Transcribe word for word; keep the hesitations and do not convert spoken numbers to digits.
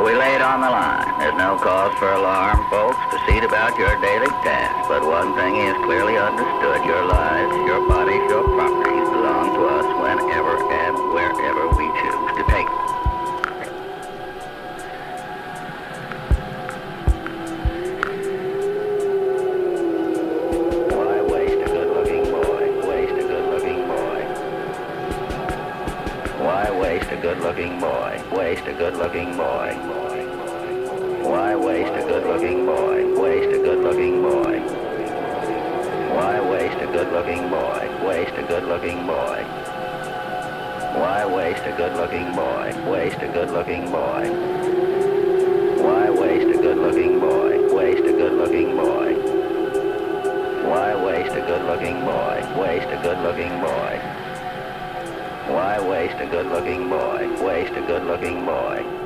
So we lay it on the line. There's no cause for alarm, folks. Proceed about your daily task. But one thing is clearly understood. Your lives, your bodies, your properties belong to us whenever and wherever we choose to take them. Why waste a good-looking boy? Waste a good-looking boy. Why waste a good-looking boy? Waste a good-looking boy. Why waste a good-looking boy? Waste a good-looking boy. Why waste a good-looking boy? Waste a good-looking boy. Why waste a good-looking boy? Waste a good-looking boy. Why waste a good-looking boy? Waste a good-looking boy. Why waste a good-looking boy? Waste a good-looking boy. Why waste a good-looking boy? Waste a good-looking boy.